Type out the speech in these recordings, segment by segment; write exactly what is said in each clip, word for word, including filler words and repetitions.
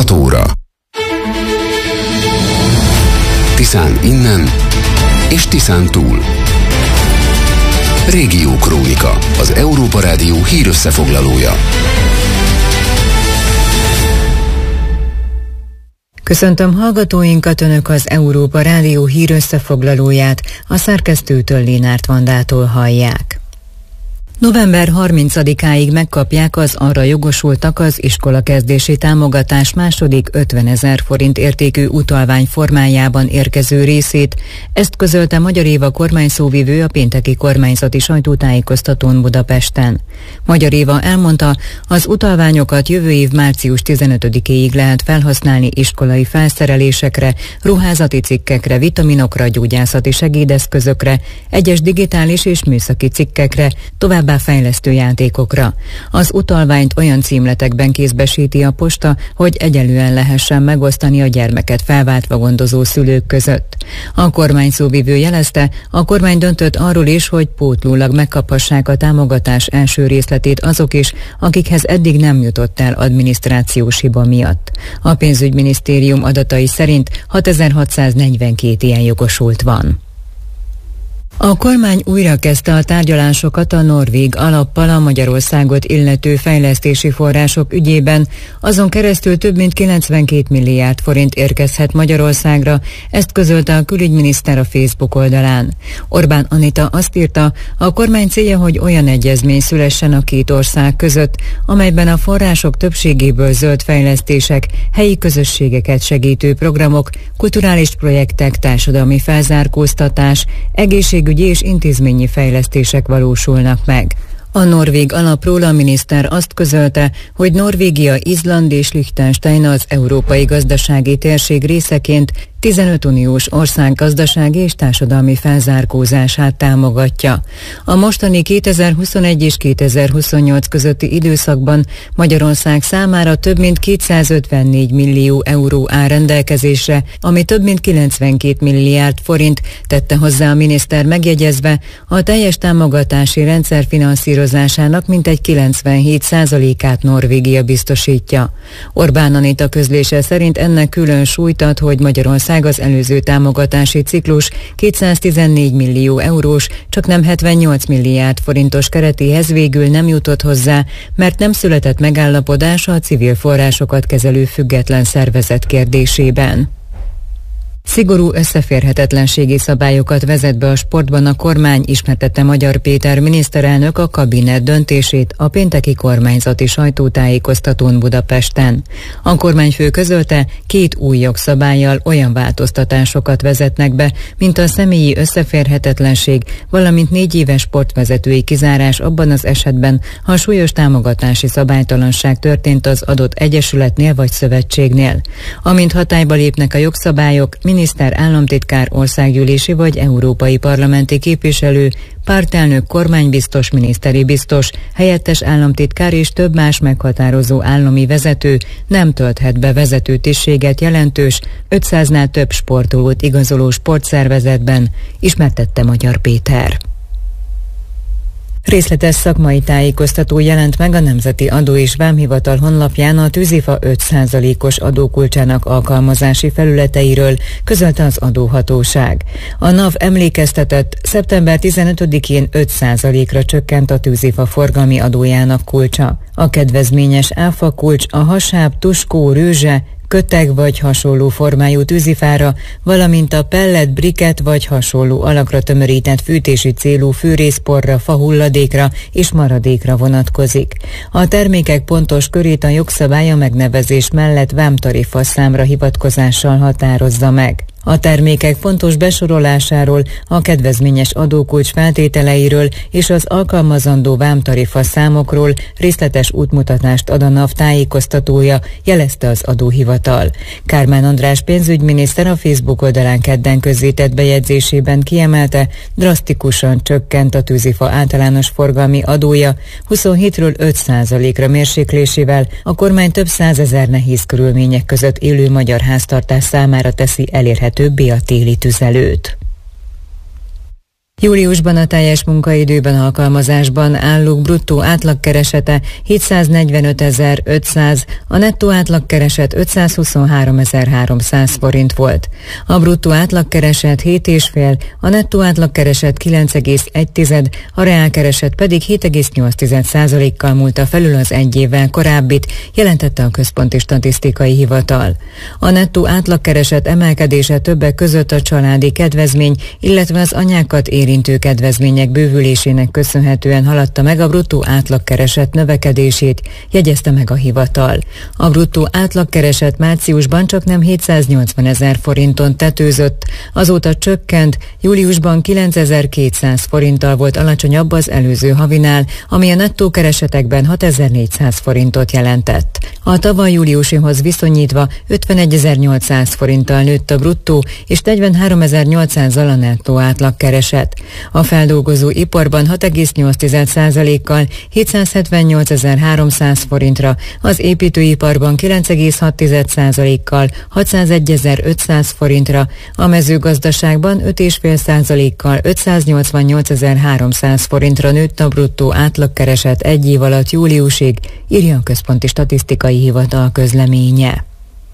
hat óra. Tiszán innen és Tiszán túl. Régió Krónika, az Európa Rádió hírösszefoglalója. Köszöntöm hallgatóinkat, Önök az Európa Rádió hírösszefoglalóját, a szerkesztőtől, Lénárt Vandától hallják. november harmincadikáig megkapják az arra jogosultak az iskolakezdési támogatás második ötvenezer forint értékű utalvány formájában érkező részét. Ezt közölte Magyar Éva kormányszóvivő a pénteki kormányzati sajtótájékoztatón Budapesten. Magyar Éva elmondta, az utalványokat jövő év március tizenötödikéig lehet felhasználni iskolai felszerelésekre, ruházati cikkekre, vitaminokra, gyógyászati segédeszközökre, egyes digitális és műszaki cikkekre, továbbá fejlesztő játékokra. Az utalványt olyan címletekben kézbesíti a posta, hogy egyelően lehessen megosztani a gyermeket felváltva gondozó szülők között. A kormányszóvivő jelezte, a kormány döntött arról is, hogy pótlólag megkaphassák a támogatás első részletét azok is, akikhez eddig nem jutott el adminisztrációs hiba miatt. A pénzügyminisztérium adatai szerint hatezer-hatszáznegyvenkét ilyen jogosult van. A kormány újra kezdte a tárgyalásokat a norvég alappal a Magyarországot illető fejlesztési források ügyében, azon keresztül több mint kilencvenkét milliárd forint érkezhet Magyarországra, ezt közölte a külügyminiszter a Facebook oldalán. Orbán Anita azt írta, a kormány célja, hogy olyan egyezmény szülessen a két ország között, amelyben a források többségéből zöld fejlesztések, helyi közösségeket segítő programok, kulturális projektek, társadalmi felzárkóztatás, egészségügyi és intézményi fejlesztések valósulnak meg. A norvég alapról a miniszter azt közölte, hogy Norvégia, Izland és Liechtenstein az európai gazdasági térség részeként tizenöt uniós ország gazdasági és társadalmi felzárkózását támogatja. A mostani kétezer-huszonegy és kétezer-huszonnyolc közötti időszakban Magyarország számára több mint kétszázötvennégy millió euró áll rendelkezésre, ami több mint kilencvenkét milliárd forint, tette hozzá a miniszter, megjegyezve, a teljes támogatási rendszer finanszírozásának mintegy kilencvenhét százalékát Norvégia biztosítja. Orbán Anita közlése szerint ennek külön súlyt ad, hogy Magyarország az előző támogatási ciklus kétszáztizennégy millió eurós, csaknem hetvennyolc milliárd forintos keretéhez végül nem jutott hozzá, mert nem született megállapodás a civil forrásokat kezelő független szervezet kérdésében. Szigorú összeférhetetlenségi szabályokat vezet be a sportban a kormány, ismertette Magyar Péter miniszterelnök a kabinet döntését a pénteki kormányzati sajtótájékoztatón Budapesten. A kormányfő közölte, két új jogszabállyal olyan változtatásokat vezetnek be, mint a személyi összeférhetetlenség, valamint négy éves sportvezetői kizárás abban az esetben, ha súlyos támogatási szabálytalanság történt az adott egyesületnél vagy szövetségnél. Amint hatályba lépnek a jogszabályok, miniszter, államtitkár, országgyűlési vagy európai parlamenti képviselő, pártelnök, kormánybiztos, miniszteri biztos, helyettes államtitkár és több más meghatározó állami vezető nem tölthet be vezető tisztséget jelentős, ötszáznál több sportolót igazoló sportszervezetben, ismertette Magyar Péter. Részletes szakmai tájékoztató jelent meg a Nemzeti Adó és Vámhivatal honlapján a tűzifa öt százalékos adókulcsának alkalmazási felületeiről, közölte az adóhatóság. A NAV emlékeztetett, szeptember tizenötödikén öt százalékra csökkent a tűzifa forgalmi adójának kulcsa. A kedvezményes áfa kulcs a hasáb, tuskó, rőzse, köteg vagy hasonló formájú tűzifára, valamint a pellet, briket vagy hasonló alakra tömörített fűtési célú fűrészporra, fahulladékra és maradékra vonatkozik. A termékek pontos körét a jogszabály a megnevezés mellett vámtarifa számra hivatkozással határozza meg. A termékek fontos besorolásáról, a kedvezményes adókulcs feltételeiről és az alkalmazandó vámtarifa számokról részletes útmutatást ad a NAV tájékoztatója, jelezte az adóhivatal. Kármán András pénzügyminiszter a Facebook oldalán kedden közzétett bejegyzésében kiemelte, drasztikusan csökkent a tűzifa általános forgalmi adója, huszonhétről öt százalékra mérséklésével a kormány több százezer nehéz körülmények között élő magyar háztartás számára teszi elérhetőbbé a téli tüzelőt. Júliusban a teljes munkaidőben alkalmazásban állók bruttó átlagkeresete hétszáznegyvenötezer-ötszáz, a nettó átlagkereset ötszázhuszonháromezer-háromszáz forint volt. A bruttó átlagkereset hét egész öt, a nettó átlagkereset kilenc egész egy, a reálkereset pedig hét egész nyolc százalékkal múlta felül az egy évvel korábbit, jelentette a Központi Statisztikai Hivatal. A nettó átlagkereset emelkedése többek között a családi kedvezmény, illetve az anyákat érintő kedvezmények bővülésének köszönhetően haladta meg a bruttó átlagkereset növekedését, jegyezte meg a hivatal. A bruttó átlagkereset márciusban csak nem hétszáznyolcvan ezer forinton tetőzött, azóta csökkent, júliusban kilencezer-kétszáz forinttal volt alacsonyabb az előző havinál, ami a nettó keresetekben hatezer-négyszáz forintot jelentett. A tavaly júliusihoz viszonyítva ötvenegyezer-nyolcszáz forinttal nőtt a bruttó és negyvenháromezer-nyolcszázzal a nettó átlagkereset. A feldolgozó iparban hat egész nyolc százalékkal hétszázhetvennyolcezer-háromszáz forintra, az építőiparban kilenc egész hat százalékkal hatszázegyezer-ötszáz forintra, a mezőgazdaságban öt egész öt százalékkal ötszáznyolcvannyolcezer-háromszáz forintra nőtt a bruttó átlagkereset egy év alatt júliusig, írja a Központi Statisztikai Hivatal közleménye.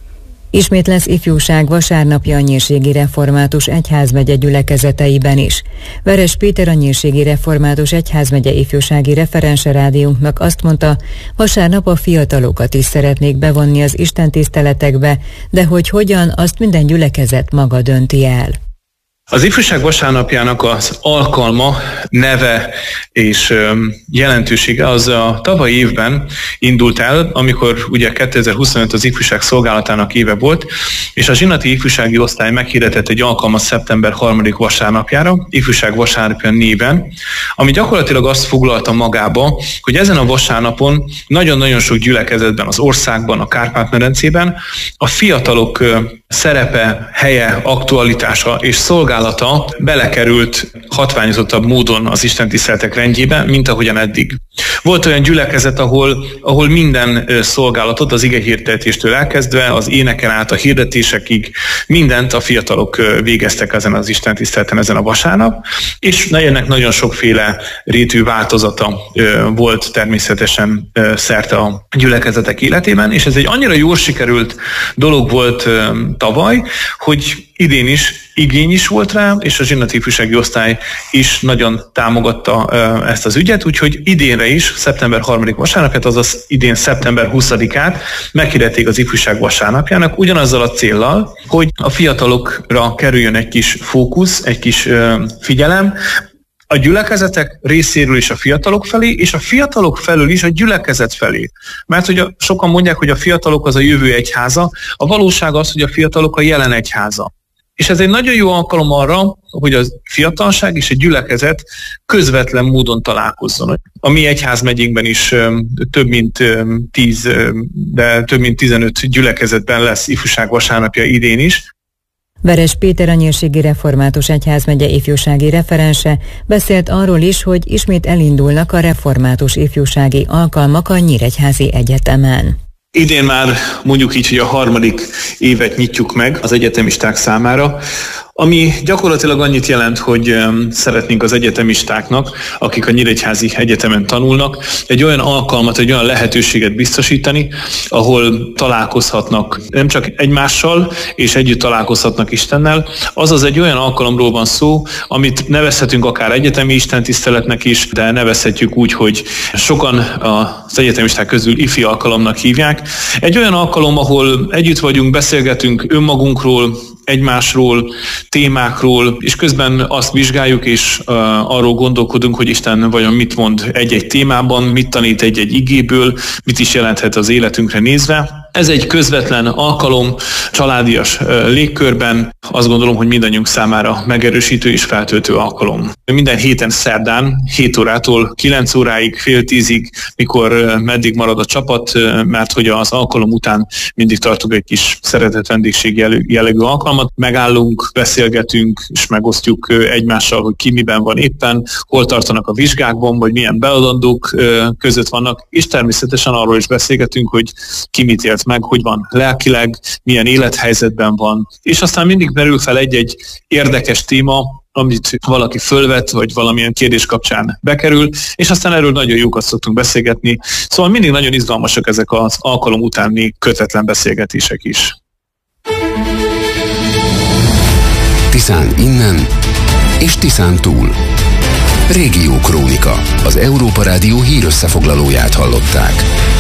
Ismét lesz ifjúság vasárnapja a Nyírségi Református Egyházmegye gyülekezeteiben is. Veres Péter, a Nyírségi Református Egyházmegye ifjúsági referense rádiónknak azt mondta, vasárnap a fiatalokat is szeretnék bevonni az istentiszteletekbe, de hogy hogyan, azt minden gyülekezet maga dönti el. Az ifjúság vasárnapjának az alkalma, neve és jelentősége az a tavalyi évben indult el, amikor ugye kétezer-huszonöt az ifjúság szolgálatának éve volt, és a zsinati ifjúsági osztály meghirdetett egy alkalmat szeptember harmadik vasárnapjára, ifjúság vasárnapja néven, ami gyakorlatilag azt foglalta magába, hogy ezen a vasárnapon nagyon-nagyon sok gyülekezetben, az országban, a Kárpát-medencében a fiatalok szerepe, helye, aktualitása és szolgálata belekerült hatványozottabb módon az istentiszteletek rendjébe, mint ahogyan eddig. Volt olyan gyülekezet, ahol, ahol minden szolgálatot, az igehirdetéstől elkezdve, az éneken át a hirdetésekig mindent a fiatalok végeztek ezen az istentiszteleten ezen a vasárnap, és ennek nagyon sokféle rétű változata volt természetesen szerte a gyülekezetek életében, és ez egy annyira jól sikerült dolog volt tavaly, hogy idén is igény is volt rá, és a zsinati ifjúsági osztály is nagyon támogatta ezt az ügyet, úgyhogy idénre is, szeptember harmadik vasárnapját, azaz idén szeptember huszadikát meghirdették az ifjúság vasárnapjának, ugyanazzal a céllal, hogy a fiatalokra kerüljön egy kis fókusz, egy kis figyelem, a gyülekezetek részéről is a fiatalok felé, és a fiatalok felől is a gyülekezet felé. Mert hogy a, sokan mondják, hogy a fiatalok az a jövő egyháza, a valóság az, hogy a fiatalok a jelen egyháza. És ez egy nagyon jó alkalom arra, hogy a fiatalság és a gyülekezet közvetlen módon találkozzon. A mi egyházmegyénkben is több mint tíz, de több mint tizenöt gyülekezetben lesz ifjúság vasárnapja idén is. Veres Péter, a Nyírségi Református Egyházmegye ifjúsági referense beszélt arról is, hogy ismét elindulnak a református ifjúsági alkalmak a Nyíregyházi Egyetemen. Idén már mondjuk így, hogy a harmadik évet nyitjuk meg az egyetemisták számára, ami gyakorlatilag annyit jelent, hogy szeretnénk az egyetemistáknak, akik a Nyíregyházi Egyetemen tanulnak, egy olyan alkalmat, egy olyan lehetőséget biztosítani, ahol találkozhatnak nem csak egymással, és együtt találkozhatnak Istennel. Azaz egy olyan alkalomról van szó, amit nevezhetünk akár egyetemi istentiszteletnek is, de nevezhetjük úgy, hogy sokan az egyetemisták közül ifi alkalomnak hívják. Egy olyan alkalom, ahol együtt vagyunk, beszélgetünk önmagunkról, egymásról, témákról, és közben azt vizsgáljuk, és uh, arról gondolkodunk, hogy Isten vajon mit mond egy-egy témában, mit tanít egy-egy igéből, mit is jelenthet az életünkre nézve. Ez egy közvetlen alkalom, családias uh, légkörben, azt gondolom, hogy mindannyiunk számára megerősítő és feltöltő alkalom. Minden héten szerdán, hét órától kilenc óráig, fél tízig, mikor uh, meddig marad a csapat, uh, mert hogy az alkalom után mindig tartunk egy kis szeretett vendégség jellegű alkalmat, megállunk, beszélgetünk, és megosztjuk egymással, hogy ki miben van éppen, hol tartanak a vizsgákban, vagy milyen beadandók között vannak, és természetesen arról is beszélgetünk, hogy ki mit élt meg, hogy van lelkileg, milyen élethelyzetben van, és aztán mindig merül fel egy-egy érdekes téma, amit valaki fölvet, vagy valamilyen kérdés kapcsán bekerül, és aztán erről nagyon jókat szoktunk beszélgetni. Szóval mindig nagyon izgalmasak ezek az alkalom utáni kötetlen beszélgetések is. Tiszán innen és Tiszán túl. Régió Krónika, az Európa Rádió hírösszefoglalóját hallották.